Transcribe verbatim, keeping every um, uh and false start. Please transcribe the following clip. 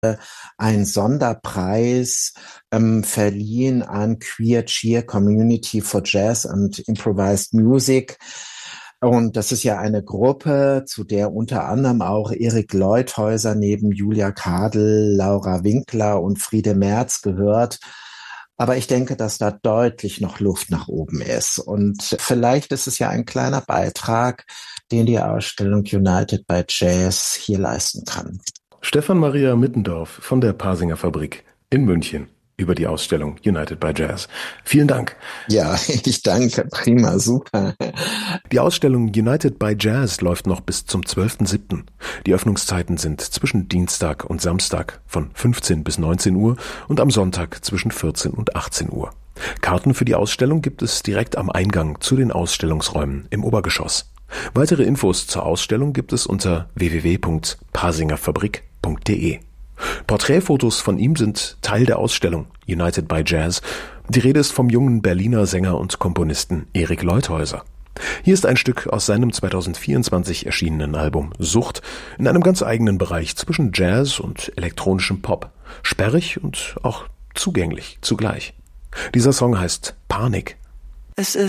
einen Sonderpreis ähm, verliehen an Queer Cheer Community for Jazz and Improvised Music. Und das ist ja eine Gruppe, zu der unter anderem auch Erik Leuthäuser neben Julia Kadel, Laura Winkler und Friede Merz gehört. Aber ich denke, dass da deutlich noch Luft nach oben ist. Und vielleicht ist es ja ein kleiner Beitrag, den die Ausstellung United by Jazz hier leisten kann. Stefan Maria Mittendorf von der Pasinger Fabrik in München über die Ausstellung United by Jazz. Vielen Dank. Ja, ich danke. Prima, super. Die Ausstellung United by Jazz läuft noch bis zum zwölften siebten Die Öffnungszeiten sind zwischen Dienstag und Samstag von fünfzehn bis neunzehn Uhr und am Sonntag zwischen vierzehn und achtzehn Uhr. Karten für die Ausstellung gibt es direkt am Eingang zu den Ausstellungsräumen im Obergeschoss. Weitere Infos zur Ausstellung gibt es unter w w w punkt pasingerfabrik punkt d e. Porträtfotos von ihm sind Teil der Ausstellung United by Jazz. Die Rede ist vom jungen Berliner Sänger und Komponisten Erik Leuthäuser. Hier ist ein Stück aus seinem zweitausendvierundzwanzig erschienenen Album Sucht in einem ganz eigenen Bereich zwischen Jazz und elektronischem Pop. Sperrig und auch zugänglich zugleich. Dieser Song heißt Panik. Es ist